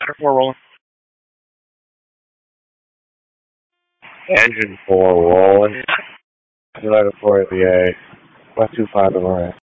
4 rolling. Engine 4 rolling. United 4 at the A. West 25 to the right.